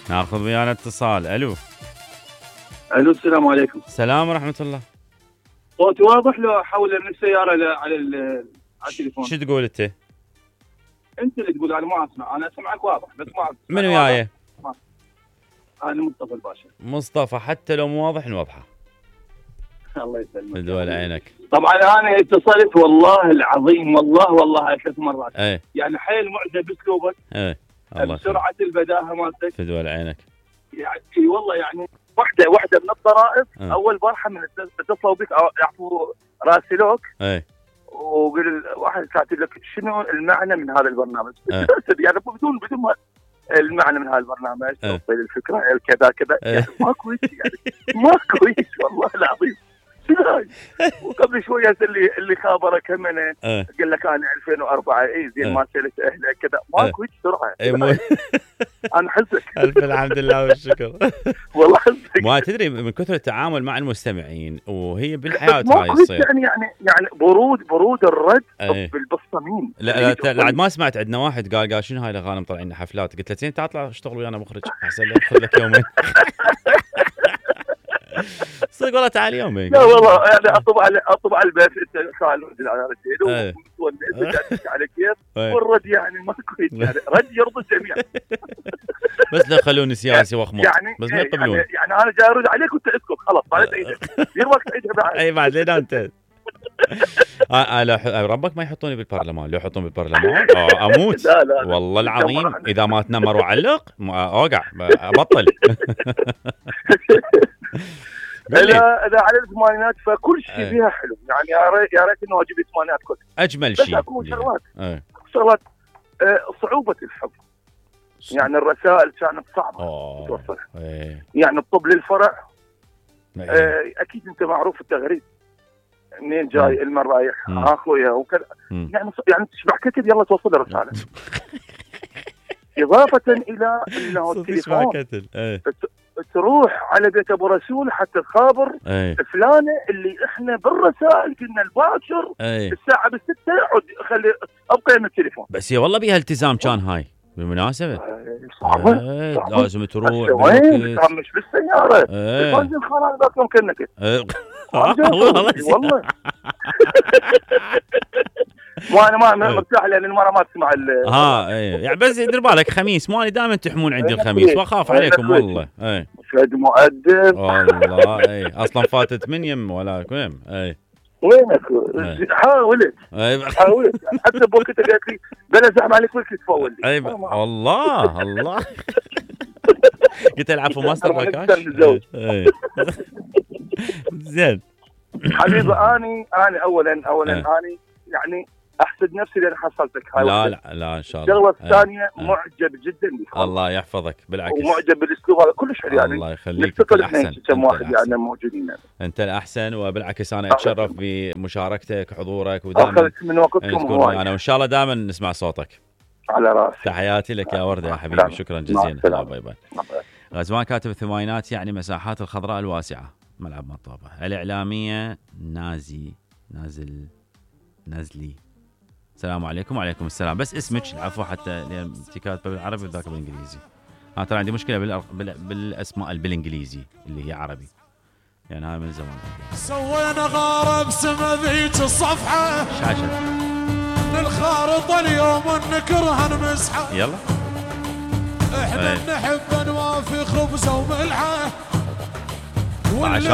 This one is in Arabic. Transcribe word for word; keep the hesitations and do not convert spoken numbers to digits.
ناخذ ويانا اتصال. الو الو السلام عليكم. السلام ورحمه الله. صوتي واضح لو احول من السياره على على التليفون؟ شو تقول انت؟ انت اللي تقول، انا ما اسمع. انا اسمعك واضح بس ما اسمع. من وياي؟ انا مصطفى الباشا. مصطفى حتى لو مو واضح نوضحه. الله يسلمك. بدول عينك. طبعا انا اتصلت والله العظيم والله والله ثلاث مرات. ايه يعني حيل معجب باسلوبك. ايه الله بسرعه البداهه مالتك. بدول عينك. يعني اي والله يعني واحده واحده من الطرائف. ايه. اول بارحه من اتصلوا بك او يعطوا راسلوك. ايه. وقل واحد كاتب لك شنو المعنى من هذا البرنامج. ايه. يعني بدون بدون المعنى من هذا البرنامج. ايه. توصيل الفكره كذا كذا. ايه. يعني ماكو يعني ماكو والله العظيم. وقبل شويه اللي اللي خابرك همنا ايه. قال لك انا ألفين وأربعة اي زين ايه. ما سالت اهله كذا. ماكو هيك سرعه. اي مو انا حزك. الف الحمد لله والشكر. والله حزك. ما تدري من كثر التعامل مع المستمعين وهي بالحياه هاي ماكو تصير. يعني يعني يعني برود برود الرد ايه. بالصميم. لا لا لا ما سمعت. عندنا واحد قال قال شنو هاي الغانم طالعين حفلات. قلت له زين تطلع اشتغل ويانا مخرج احسن لك خذ لك يومين. صدق والله تعال يومين. لا والله يعني اطب على اطب على البيت انت خالد على رجل ومتونس على كيف. والرد يعني ماكو يعني رد يرضي الجميع. بس لا خلوني سياسي واخمر يعني بس ما يقبلون. يعني, يعني انا جاي ارد عليك وانت اسكت خلاص طالت عيدك. دير وقت عيدها بعد. اي بعد لين انت. آه لا ربك ما يحطوني بالبرلمان. لو يحطوني بالبرلمان آه اموت. لا لا والله العظيم اذا ما تنمر وعلق اوقع ابطل. اذا اذا على الثمانينات فكل شيء أيه. فيها حلو يعني. يا ريت يا ريت انه اجيب الثمانينات كلها اجمل شيء. بس اكو شغلات أيه. شغلات أه صعوبه الحب. يعني الرسائل كانت صعبه توصلها. أيه. يعني الطب للفرع أيه. أه اكيد انت معروف التغريد منين جاي المن رايح اخويا وكذا. يعني يعني تشبع كتب يلا توصل الرساله. اضافه الى انه التليفون أيه. تروح على بيت ابو رسول حتى تخابر أيه. فلانه اللي احنا بالرسائل كنا الباكر أيه. الساعه بالستة يقعد خلي ابقى من التليفون. بس هي والله بيها التزام كان هاي بالمناسبه. أيه. صعبه. أيه. صعبة. لازم تروح وين مش بالسياره. أيه. البنزين خلاص ذاك يوم كنا كده. أيه. والله وانا ما مرتاح لان المره ما تسمع ال ها ايه يعني بس دير بالك خميس مو اني دائما تحمون عندي الخميس واخاف عليكم والله. اي شد مؤدب والله. اي اصلا فاتت من يم ولا كم. اي وينك حاولت حاولت حتى بوقتها قالت لي بلا زعم عليك وين تفول لي. اي الله الله. قلت العفو ماستر باكاش. اي زين حبيبي اني انا اولا اولا اني يعني احسد نفسي لان حصلتك هاي. لا لا لا ان شاء الله. الشغله الثانيه أه. معجب جدا بك. الله يحفظك بالعكس. ومعجب بالاسلوب هذا كلش حلو يعني. الله يخليك. انت الاحسن. كم واحد يعني موجودين يعني. انت الاحسن وبالعكس انا اتشرف بمشاركتك حضورك ودائما اخذت من وقتكم هواي. انا وان شاء الله دائما نسمع صوتك. على راسي. تحياتي لك يا ورده يا حبيبي. شكرا جزيلا. باي باي. غزوان كاتب الثمانينات يعني مساحات الخضراء الواسعه ملعب مطابه. الاعلاميه نازي نازل نازلي. السلام عليكم. وعليكم السلام. بس اسمك العفو حتى لان انت كاتبه بالعربي وذاك بالانجليزي. انا ترى عندي مشكله بالأر... بال... بالاسماء بالانجليزي اللي هي عربي يعني هاي من زمان. سوينا غاره بسما ذيك الصفحه شاشه الخارطه اليوم نكرها نمسحه. يلا احنا نحب نوافي خبزه وملحه عشان